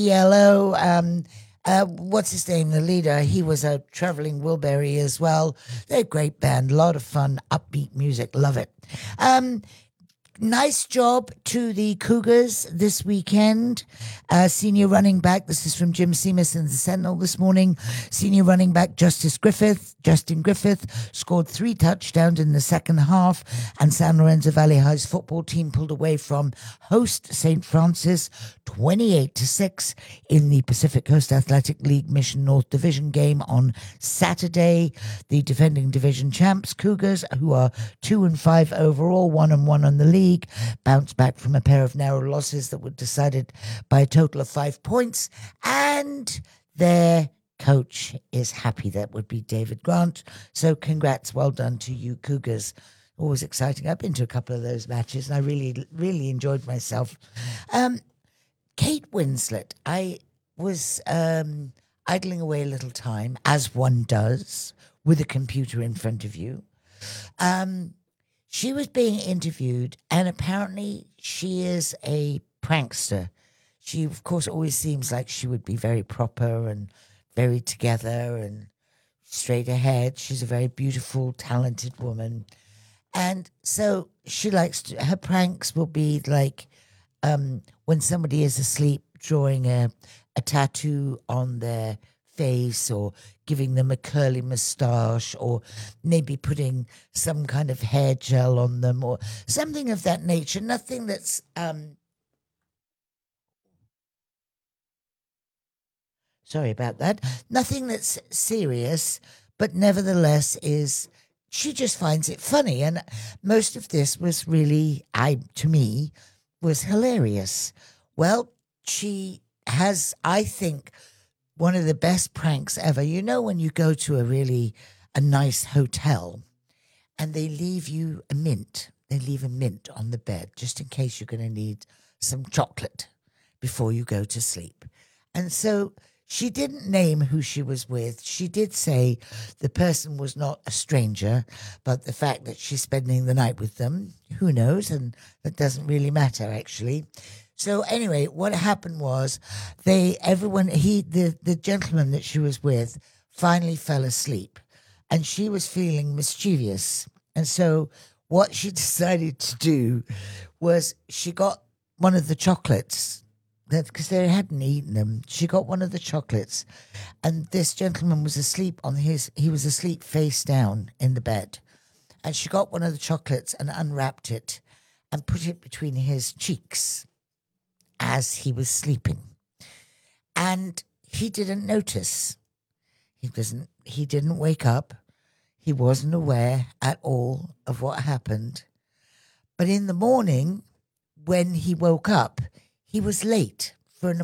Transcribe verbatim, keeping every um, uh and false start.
Yellow. Um, uh, what's his name? The leader. He was a traveling Wilbury as well. They're a great band. A lot of fun, upbeat music. Love it. Um, Nice job to the Cougars this weekend. Uh, senior running back, this is from Jim Seamus in the Sentinel this morning. Senior running back Justice Griffith, Justin Griffith, scored three touchdowns in the second half, and San Lorenzo Valley High's football team pulled away from host Saint Francis twenty-eight to six in the Pacific Coast Athletic League Mission North Division game on Saturday. The defending division champs, Cougars, who are two and five overall, one and one on the league, bounced back from a pair of narrow losses that were decided by a total of five points, and their coach is happy. That would be David Grant. So congrats, well done to you Cougars. Always exciting. I've been to a couple of those matches and I really, really enjoyed myself. Um, Kate Winslet, I was um, idling away a little time, as one does, with a computer in front of you. Um, She was being interviewed, and apparently she is a prankster. She, of course, always seems like she would be very proper and very together and straight ahead. She's a very beautiful, talented woman. And so she likes to, her pranks will be like um, when somebody is asleep, drawing a, a tattoo on their face, or giving them a curly moustache, or maybe putting some kind of hair gel on them, or something of that nature. Nothing that's um sorry about that. Nothing that's serious, but nevertheless is she just finds it funny. And most of this was really, I to me, was hilarious. Well, she has, I think, one of the best pranks ever. You know, when you go to a really a nice hotel and they leave you a mint, they leave a mint on the bed just in case you're going to need some chocolate before you go to sleep. And so she didn't name who she was with. She did say the person was not a stranger, but the fact that she's spending the night with them, who knows? And that doesn't really matter, actually. So anyway, what happened was they, everyone, he, the, the gentleman that she was with finally fell asleep, and she was feeling mischievous. And so what she decided to do was she got one of the chocolates, that because they hadn't eaten them. She got one of the chocolates, and this gentleman was asleep on his, he was asleep face down in the bed. And she got one of the chocolates and unwrapped it and put it between his cheeks as he was sleeping. And he didn't notice. He doesn't he didn't wake up. He wasn't aware at all of what happened. But in the morning, when he woke up, he was late.